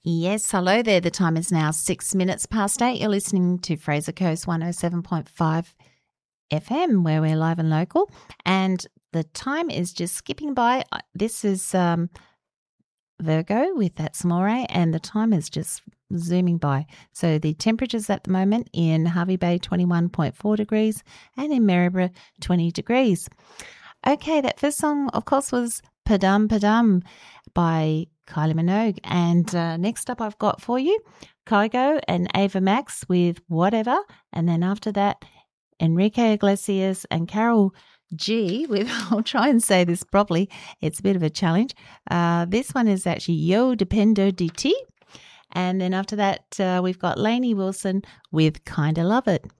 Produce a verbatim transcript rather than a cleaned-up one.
Yes, hello there. The time is now six minutes past eight. You're listening to Fraser Coast one oh seven point five F M, where we're live and local. And the time is just skipping by. This is um, Virgo with That's Amore, and the time is just zooming by. So the temperatures at the moment in Hervey Bay, twenty-one point four degrees, and in Maryborough, twenty degrees. Okay, that first song, of course, was Padam Padam by Kylie Minogue. And uh, next up I've got for you Kygo and Ava Max with Whatever. And then after that, Enrique Iglesias and Carol G with, I'll try and say this properly, it's a bit of a challenge. Uh, this one is actually Yo Dependo de Ti. And then after that, uh, we've got Lainey Wilson with Kinda Love It.